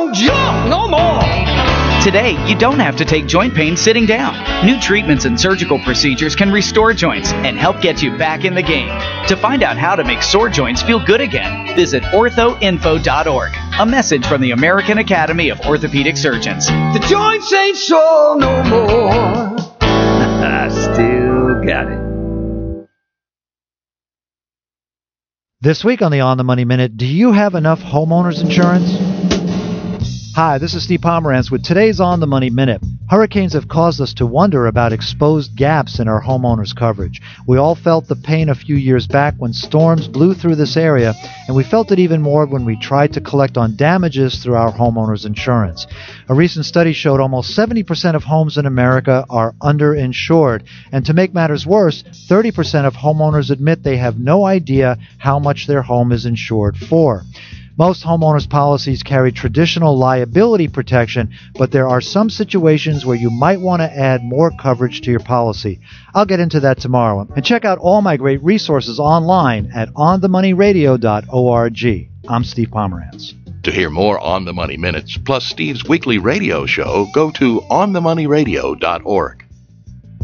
Jump no more. Today, you don't have to take joint pain sitting down. New treatments and surgical procedures can restore joints and help get you back in the game. To find out how to make sore joints feel good again, visit orthoinfo.org. A message from the American Academy of Orthopedic Surgeons. The joints ain't sore no more. I still got it. This week on the On the Money Minute, do you have enough homeowners insurance? Hi, this is Steve Pomerantz with today's On the Money Minute. Hurricanes have caused us to wonder about exposed gaps in our homeowners coverage. We all felt the pain a few years back when storms blew through this area, and we felt it even more when we tried to collect on damages through our homeowners insurance. A recent study showed almost 70% of homes in America are underinsured, and to make matters worse, 30% of homeowners admit they have no idea how much their home is insured for. Most homeowners' policies carry traditional liability protection, but there are some situations where you might want to add more coverage to your policy. I'll get into that tomorrow. And check out all my great resources online at onthemoneyradio.org. I'm Steve Pomerantz. To hear more On the Money Minutes, plus Steve's weekly radio show, go to onthemoneyradio.org.